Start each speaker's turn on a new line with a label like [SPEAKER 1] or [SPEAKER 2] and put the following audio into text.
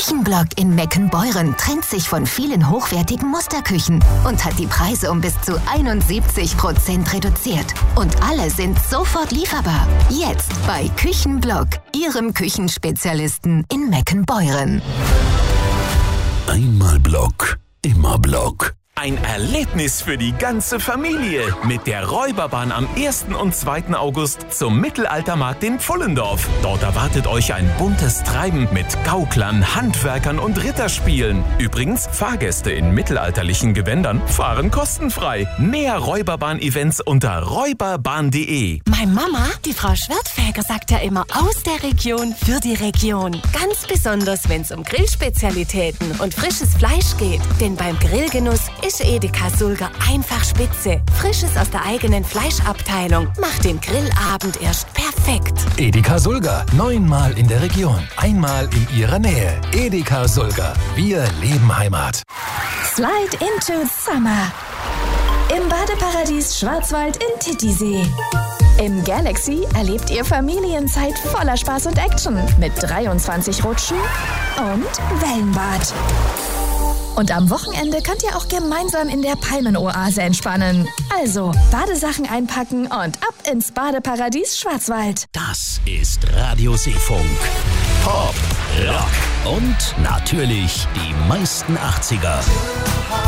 [SPEAKER 1] Küchenblock in Meckenbeuren trennt sich von vielen hochwertigen Musterküchen und hat die Preise um bis zu 71% reduziert. Und alle sind sofort lieferbar. Jetzt bei Küchenblock, Ihrem Küchenspezialisten in Meckenbeuren.
[SPEAKER 2] Einmal Block, immer Block.
[SPEAKER 3] Ein Erlebnis für die ganze Familie mit der Räuberbahn am 1. und 2. August zum Mittelaltermarkt in Pfullendorf. Dort erwartet euch ein buntes Treiben mit Gauklern, Handwerkern und Ritterspielen. Übrigens, Fahrgäste in mittelalterlichen Gewändern fahren kostenfrei. Mehr Räuberbahn-Events unter räuberbahn.de.
[SPEAKER 4] Meine Mama, die Frau Schwertfeger, sagt ja immer aus der Region für die Region. Ganz besonders, wenn es um Grillspezialitäten und frisches Fleisch geht. Denn beim Grillgenuss ist Edeka Sulger einfach spitze. Frisches aus der eigenen Fleischabteilung macht den Grillabend erst perfekt.
[SPEAKER 5] Edeka Sulger, 9-mal in der Region, einmal in Ihrer Nähe. Edeka Sulger, wir leben Heimat.
[SPEAKER 6] Slide into Summer. Im Badeparadies Schwarzwald in Titisee. Im Galaxy erlebt ihr Familienzeit voller Spaß und Action mit 23 Rutschen und Wellenbad. Und am Wochenende könnt ihr auch gemeinsam in der Palmenoase entspannen. Also Badesachen einpacken und ab ins Badeparadies Schwarzwald.
[SPEAKER 2] Das ist Radio Seefunk. Pop, Rock und natürlich die meisten 80er.